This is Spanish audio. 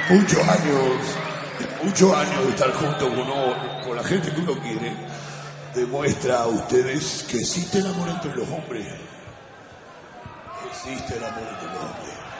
muchos años de estar junto con la gente que uno quiere, demuestra a ustedes que existe el amor entre los hombres. Existe el amor entre los hombres.